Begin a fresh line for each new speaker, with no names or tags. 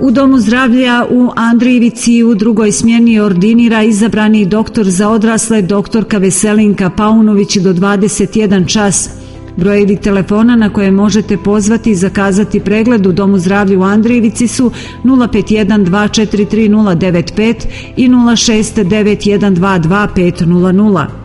U Domu zdravlja u Andrijevici u drugoj smjeni ordinira izabrani doktor za odrasle doktorka Veselinka Paunović do 21 čas. Brojevi telefona na koje možete pozvati i zakazati pregled u Domu zdravlja u Andrijevici su 051 243 095 i 069 122 500.